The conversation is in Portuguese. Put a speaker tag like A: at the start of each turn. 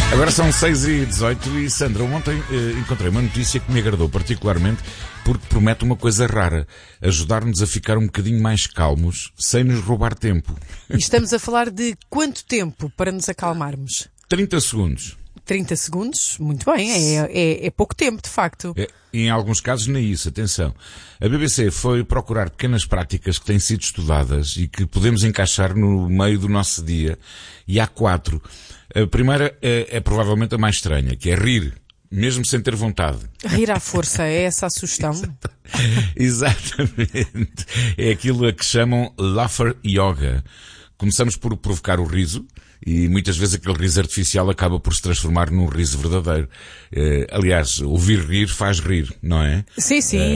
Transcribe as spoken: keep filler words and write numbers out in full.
A: Agora são seis e dezoito e Sandra, ontem eh, encontrei uma notícia que me agradou particularmente porque promete uma coisa rara, ajudar-nos a ficar um bocadinho mais calmos sem nos roubar tempo.
B: E estamos a falar de quanto tempo para nos acalmarmos?
A: trinta segundos.
B: trinta segundos? Muito bem, é, é, é pouco tempo de facto.
A: É, em alguns casos nem isso, atenção. A B B C foi procurar pequenas práticas que têm sido estudadas e que podemos encaixar no meio do nosso dia. E há quatro. A primeira é, é provavelmente a mais estranha, que é rir, mesmo sem ter vontade.
B: Rir à força, é essa a sugestão?
A: Exatamente. É aquilo a que chamam Laughter Yoga. Começamos por provocar o riso e muitas vezes aquele riso artificial acaba por se transformar num riso verdadeiro. Eh, aliás, ouvir rir faz rir, não é?
B: Sim, sim.